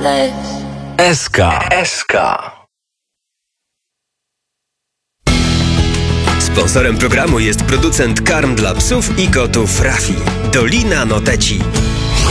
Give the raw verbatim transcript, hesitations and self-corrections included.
S K. S K. Sponsorem programu jest producent karm dla psów i kotów Rafi. Dolina Noteci.